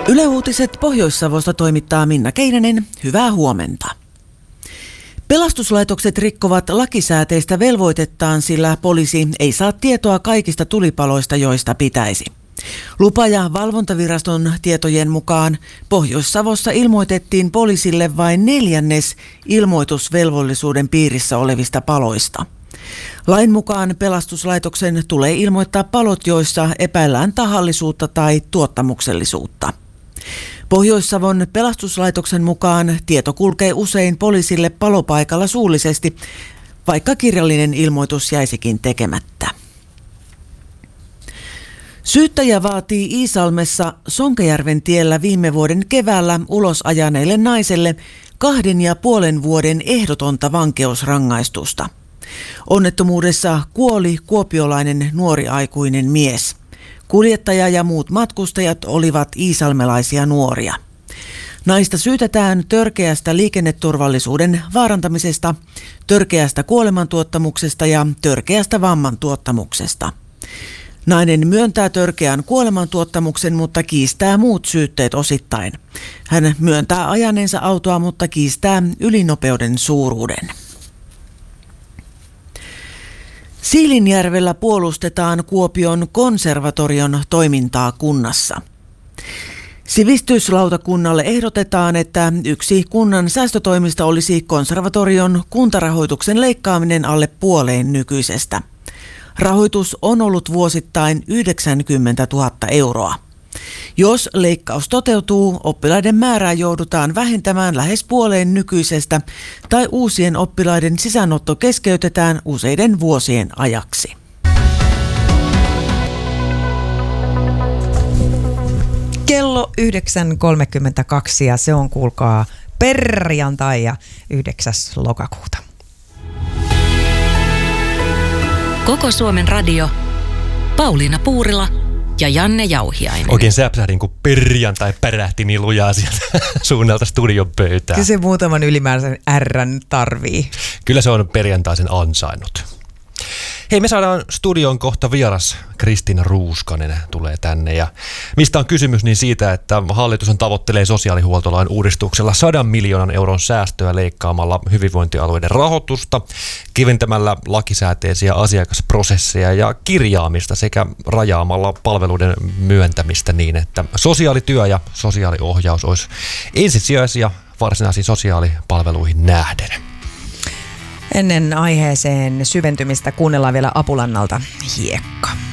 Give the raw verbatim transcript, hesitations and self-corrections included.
Yle Uutiset Pohjois-Savosta toimittaa Minna Keinänen. Hyvää huomenta. Pelastuslaitokset rikkovat lakisääteistä velvoitettaan, sillä poliisi ei saa tietoa kaikista tulipaloista, joista pitäisi. Lupa- ja valvontaviraston tietojen mukaan Pohjois-Savossa ilmoitettiin poliisille vain neljännes ilmoitusvelvollisuuden piirissä olevista paloista. Lain mukaan pelastuslaitoksen tulee ilmoittaa palot, joissa epäillään tahallisuutta tai tuottamuksellisuutta. Pohjois-Savon pelastuslaitoksen mukaan tieto kulkee usein poliisille palopaikalla suullisesti, vaikka kirjallinen ilmoitus jäisikin tekemättä. Syyttäjä vaatii Iisalmessa Sonkajärven tiellä viime vuoden keväällä ulos ajaneelle naiselle kahden ja puolen vuoden ehdotonta vankeusrangaistusta. Onnettomuudessa kuoli kuopiolainen nuori aikuinen mies. Kuljettaja ja muut matkustajat olivat iisalmelaisia nuoria. Naista syytetään törkeästä liikenneturvallisuuden vaarantamisesta, törkeästä kuolemantuottamuksesta ja törkeästä vammantuottamuksesta. Nainen myöntää törkeän kuolemantuottamuksen, mutta kiistää muut syytteet osittain. Hän myöntää ajaneensa autoa, mutta kiistää ylinopeuden suuruuden. Siilinjärvellä puolustetaan Kuopion konservatorion toimintaa kunnassa. Sivistyslautakunnalle ehdotetaan, että yksi kunnan säästötoimista olisi konservatorion kuntarahoituksen leikkaaminen alle puoleen nykyisestä. Rahoitus on ollut vuosittain yhdeksänkymmentätuhatta euroa. Jos leikkaus toteutuu, oppilaiden määrää joudutaan vähentämään lähes puoleen nykyisestä tai uusien oppilaiden sisäänotto keskeytetään useiden vuosien ajaksi. Kello yhdeksän kolmekymmentäkaksi ja se on, kuulkaa, perjantai ja yhdeksäs lokakuuta. Koko Suomen radio, Pauliina Puurila ja Janne Jauhiainen. Oikein säpsähdin, kun perjantai pärähti niin lujaa sieltä suunnalta studion pöytään. Kyllä se muutaman ylimääräisen R:n tarvii. Kyllä se on perjantaisen ansainnut. Hei, me saadaan studion kohta vieras. Kristiina Ruuskanen tulee tänne. Ja mistä on kysymys, niin siitä, että hallitus tavoittelee sosiaalihuoltolain uudistuksella sadan miljoonan euron säästöä leikkaamalla hyvinvointialueiden rahoitusta, keventämällä lakisääteisiä asiakasprosesseja ja kirjaamista sekä rajaamalla palveluiden myöntämistä niin, että sosiaalityö ja sosiaaliohjaus olisi ensisijaisia varsinaisiin sosiaalipalveluihin nähden. Ennen aiheeseen syventymistä kuunnellaan vielä Apulannalta Hiekka.